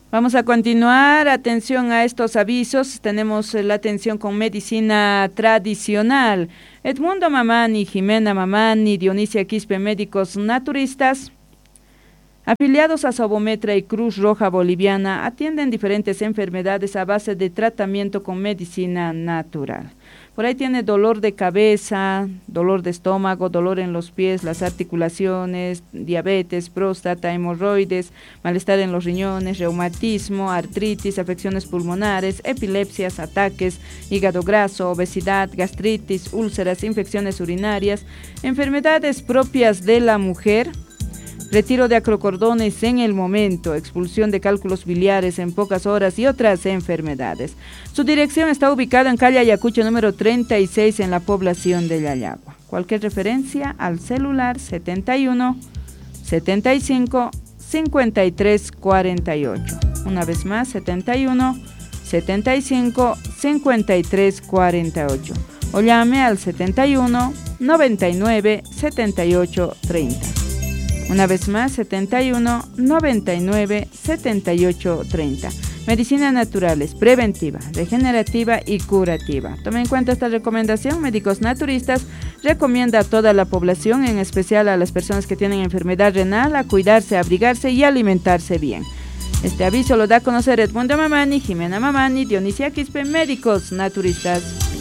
Vamos a continuar, atención a estos avisos, tenemos la atención con medicina tradicional. Edmundo Mamani, Jimena Mamani, Dionisia Quispe, médicos naturistas, afiliados a Sobometra y Cruz Roja Boliviana, atienden diferentes enfermedades a base de tratamiento con medicina natural. Por ahí tiene dolor de cabeza, dolor de estómago, dolor en los pies, las articulaciones, diabetes, próstata, hemorroides, malestar en los riñones, reumatismo, artritis, afecciones pulmonares, epilepsias, ataques, hígado graso, obesidad, gastritis, úlceras, infecciones urinarias, enfermedades propias de la mujer, retiro de acrocordones en el momento, expulsión de cálculos biliares en pocas horas y otras enfermedades. Su dirección está ubicada en calle Ayacucho número 36 en la población de Yayagua. Cualquier referencia al celular 71 75 53 48. Una vez más 71 75 53 48. O llame al 71 99 78 30. Una vez más, 71 99 78 30. Medicina naturales, preventiva, regenerativa y curativa. Tome en cuenta esta recomendación. Médicos naturistas recomienda a toda la población, en especial a las personas que tienen enfermedad renal, a cuidarse, abrigarse y alimentarse bien. Este aviso lo da a conocer Edmundo Mamani, Jimena Mamani, Dionisia Quispe, médicos naturistas.